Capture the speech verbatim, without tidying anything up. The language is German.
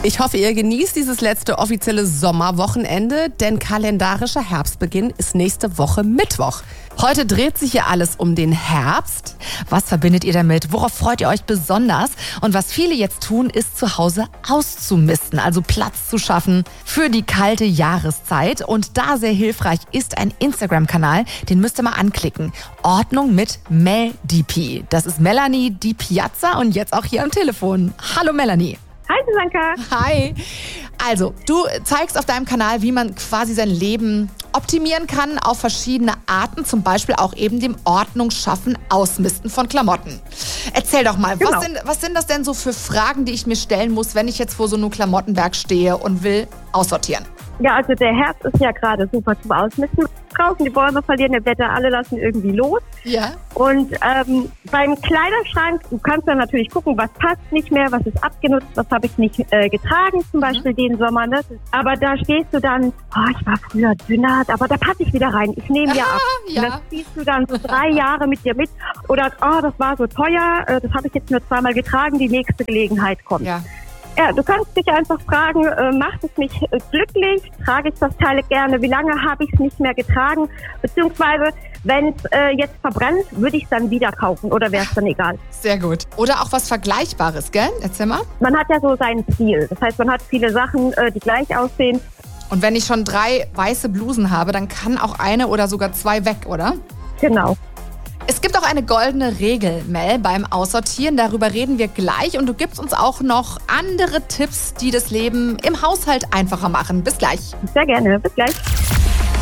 Ich hoffe, ihr genießt dieses letzte offizielle Sommerwochenende, denn kalendarischer Herbstbeginn ist nächste Woche Mittwoch. Heute dreht sich hier alles um den Herbst. Was verbindet ihr damit? Worauf freut ihr euch besonders? Und was viele jetzt tun, ist zu Hause auszumisten, also Platz zu schaffen für die kalte Jahreszeit. Und da sehr hilfreich ist ein Instagram-Kanal, den müsst ihr mal anklicken. Ordnung mit Mel D P. Das ist Melanie Di Piazza und jetzt auch hier am Telefon. Hallo Melanie. Hi Susanka. Hi. Also, du zeigst auf deinem Kanal, wie man quasi sein Leben optimieren kann auf verschiedene Arten, zum Beispiel auch eben dem Ordnung schaffen, Ausmisten von Klamotten. Erzähl doch mal, Genau. was, sind, was sind das denn so für Fragen, die ich mir stellen muss, wenn ich jetzt vor so einem Klamottenberg stehe und will aussortieren? Ja, also der Herbst ist ja gerade super zum Ausmisten. Draußen die Bäume verlieren die Blätter, alle lassen irgendwie los. Ja. Und ähm, beim Kleiderschrank, du kannst dann natürlich gucken, was passt nicht mehr, was ist abgenutzt, was habe ich nicht äh, getragen, zum Beispiel mhm. den Sommer. Ne? Aber da stehst du dann, oh, ich war früher dünner, aber da passe ich wieder rein. Ich nehme ja ab. Ja. Und das ziehst du dann so drei Jahre mit dir mit. Oder, oh, das war so teuer, äh, das habe ich jetzt nur zweimal getragen, die nächste Gelegenheit kommt. Ja. Ja, du kannst dich einfach fragen, äh, macht es mich äh, glücklich? Trage ich das Teil gerne? Wie lange habe ich es nicht mehr getragen? Beziehungsweise, wenn es äh, jetzt verbrennt, würde ich es dann wieder kaufen oder wäre es dann egal? Sehr gut. Oder auch was Vergleichbares, gell? Erzähl mal. Man hat ja so seinen Stil. Das heißt, man hat viele Sachen, äh, die gleich aussehen. Und wenn ich schon drei weiße Blusen habe, dann kann auch eine oder sogar zwei weg, oder? Genau. Es gibt auch eine goldene Regel, Mel, beim Aussortieren. Darüber reden wir gleich. Und du gibst uns auch noch andere Tipps, die das Leben im Haushalt einfacher machen. Bis gleich. Sehr gerne. Bis gleich.